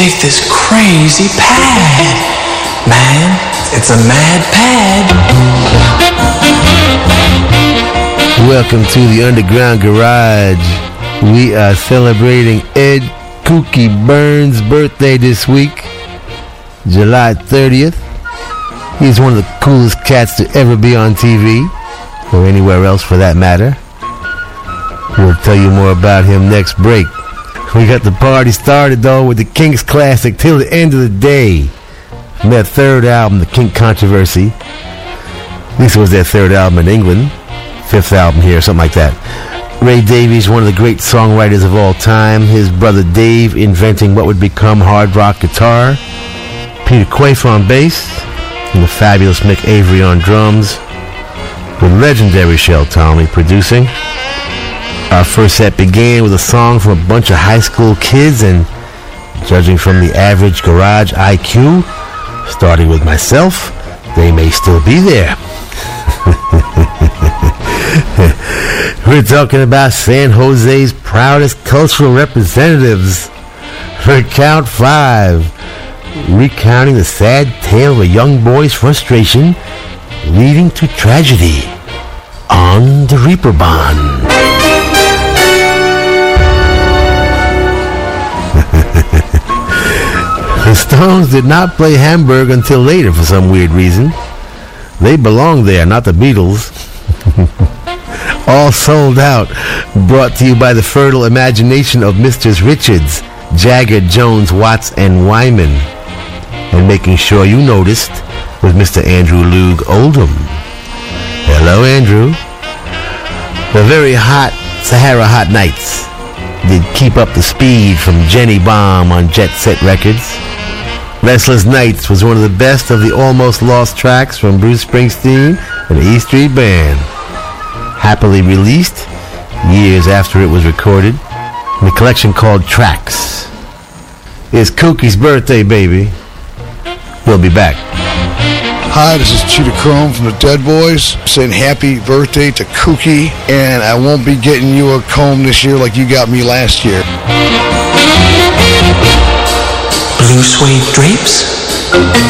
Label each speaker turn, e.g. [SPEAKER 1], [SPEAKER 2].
[SPEAKER 1] dig this crazy pad. Man, it's a mad pad.
[SPEAKER 2] Welcome to the Underground Garage. We are celebrating Ed Kooky Burns' birthday this week, July 30th. He's one of the coolest cats to ever be on TV, or anywhere else for that matter. We'll tell you more about him next break. We got the party started, though, with the Kinks classic Till the End of the Day. From their third album, The Kink Controversy. At least it was their third album in England. Fifth album here, something like that. Ray Davies, one of the great songwriters of all time. His brother Dave inventing what would become hard rock guitar. Peter Quaife on bass. And the fabulous Mick Avery on drums. The legendary Shel Talmy producing. Our first set began with a song from a bunch of high school kids, and judging from the average garage IQ, starting with myself, they may still be there. We're talking about San Jose's proudest cultural representatives for Count 5, recounting the sad tale of a young boy's frustration leading to tragedy on the Reeperbahn. The Stones did not play Hamburg until later for some weird reason. They belong there, not the Beatles. All sold out, brought to you by the fertile imagination of Mrs. Richards, Jagger, Jones, Watts, and Wyman. And making sure you noticed was Mr. Andrew Loog Oldham. Hello, Andrew. The very hot Sahara Hot Nights did Keep Up the Speed from Jenny Baum on Jet Set Records. Restless Nights was one of the best of the almost lost tracks from Bruce Springsteen and the E Street Band. Happily released years after it was recorded in a collection called Tracks. It's Kooky's birthday, baby. We'll be back.
[SPEAKER 3] Hi, this is Cheetah Chrome from the Dead Boys saying happy birthday to Kooky, and I won't be getting you a comb this year like you got me last year.
[SPEAKER 1] Blue suede drapes,